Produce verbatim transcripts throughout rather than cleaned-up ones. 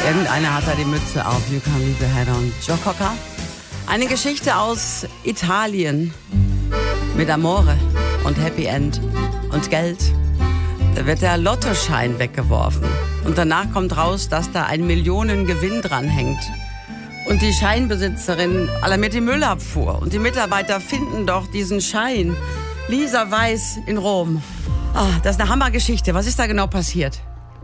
Irgendeiner hat da die Mütze auf. You can leave your head on. Joe Cocker. Eine Geschichte aus Italien mit Amore und Happy End und Geld. Da wird der Lottoschein weggeworfen. Und danach kommt raus, dass da ein Millionengewinn dranhängt. Und die Scheinbesitzerin alarmiert die Müllabfuhr. Und die Mitarbeiter finden doch diesen Schein. Lisa Weiß in Rom. Oh, das ist eine Hammergeschichte. Was ist da genau passiert?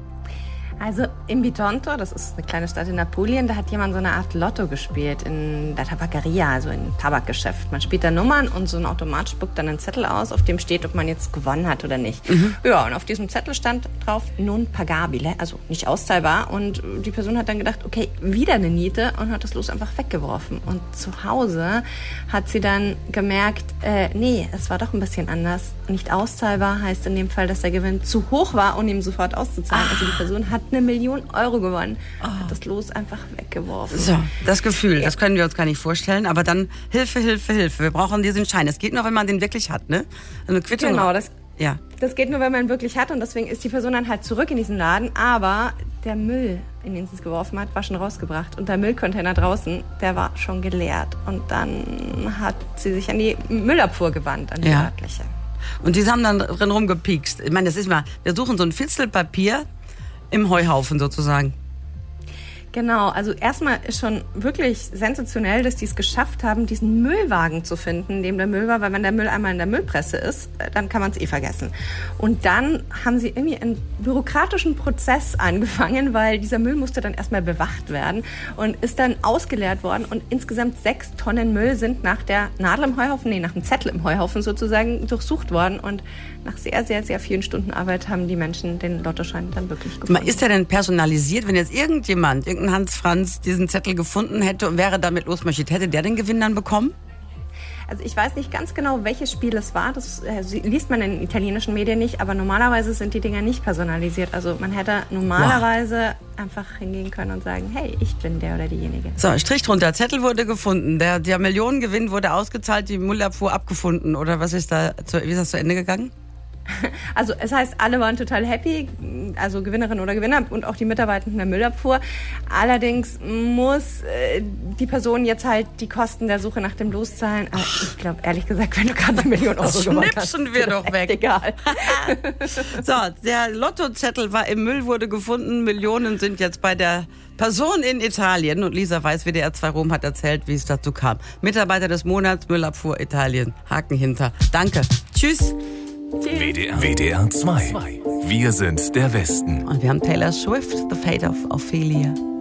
Also in Bitonto, das ist eine kleine Stadt in Apulien, da hat jemand so eine Art Lotto gespielt in der Tabackeria, also im Tabakgeschäft. Man spielt da Nummern und so ein Automat spuckt dann einen Zettel aus, auf dem steht, ob man jetzt gewonnen hat oder nicht. Mhm. Ja, und auf diesem Zettel stand drauf non pagabile, also nicht auszahlbar. Und die Person hat dann gedacht, okay, wieder eine Niete und hat das Los einfach weggeworfen. Und zu Hause hat sie dann gemerkt, äh, nee, es war doch ein bisschen anders. Nicht auszahlbar heißt in dem Fall, dass der Gewinn zu hoch war, um ihm sofort auszuzahlen. Ah. Also die Person hat eine Million Euro gewonnen, oh. hat das Los einfach weggeworfen. So, das Gefühl, ja. das können wir uns gar nicht vorstellen, aber dann Hilfe, Hilfe, Hilfe. Wir brauchen diesen Schein. Es geht nur, wenn man den wirklich hat, ne? Eine Quittung. Genau, das, ja. das geht nur, wenn man ihn wirklich hat und deswegen ist die Person dann halt zurück in diesen Laden, aber der Müll, in den sie es geworfen hat, war schon rausgebracht und der Müllcontainer draußen, der war schon geleert und dann hat sie sich an die Müllabfuhr gewandt, an die ja. örtliche. Und die haben dann drin rumgepiekst. Ich meine, das ist mal, wir suchen so ein Fitzel Papier im Heuhaufen sozusagen. Genau, also erstmal ist schon wirklich sensationell, dass die es geschafft haben, diesen Müllwagen zu finden, in dem der Müll war, weil wenn der Müll einmal in der Müllpresse ist, dann kann man es eh vergessen. Und dann haben sie irgendwie einen bürokratischen Prozess angefangen, weil dieser Müll musste dann erstmal bewacht werden und ist dann ausgeleert worden und insgesamt sechs Tonnen Müll sind nach der Nadel im Heuhaufen, nee, nach dem Zettel im Heuhaufen sozusagen durchsucht worden und nach sehr, sehr, sehr vielen Stunden Arbeit haben die Menschen den Lottoschein dann wirklich gefunden. Ist der denn personalisiert, wenn jetzt irgendjemand, irgendein Hans Franz diesen Zettel gefunden hätte und wäre damit losmarschiert, hätte der den Gewinn dann bekommen? Also ich weiß nicht ganz genau, welches Spiel es war. Das äh, liest man in italienischen Medien nicht, aber normalerweise sind die Dinger nicht personalisiert. Also man hätte normalerweise wow. einfach hingehen können und sagen, hey, ich bin der oder diejenige. So, Strich drunter, Zettel wurde gefunden, der, der Millionengewinn wurde ausgezahlt, die Müllabfuhr abgefunden oder was ist da, zu, wie ist das zu Ende gegangen? Also es heißt, alle waren total happy, also Gewinnerin oder Gewinner und auch die Mitarbeitenden der Müllabfuhr. Allerdings muss äh, die Person jetzt halt die Kosten der Suche nach dem Los zahlen. Aber ich glaube, ehrlich gesagt, wenn du gerade eine Million Euro gewonnen hast, schnipsen wir doch weg. Egal. So, der Lottozettel war im Müll, wurde gefunden. Millionen sind jetzt bei der Person in Italien. Und Lisa Weiß, W D R zwei Rom, hat erzählt, wie es dazu kam. Mitarbeiter des Monats, Müllabfuhr Italien. Haken hinter. Danke. Tschüss. W D R, W D R zwei. Wir sind der Westen. Und wir haben Taylor Swift, The Fate of Ophelia.